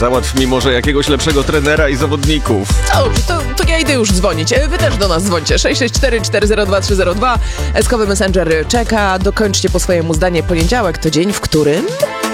Załatw mi może jakiegoś lepszego trenera i zawodników. Dobrze, to ja idę już dzwonić. Wy też do nas dzwońcie. 664-402-302. Eskowy Messenger czeka. Dokończcie po swojemu zdanie. Poniedziałek to dzień, w którym...